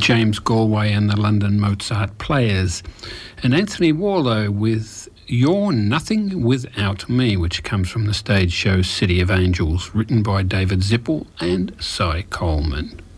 James Galway and the London Mozart Players, and Anthony Warlow with You're Nothing Without Me, which comes from the stage show City of Angels, written by David Zippel and Cy Coleman.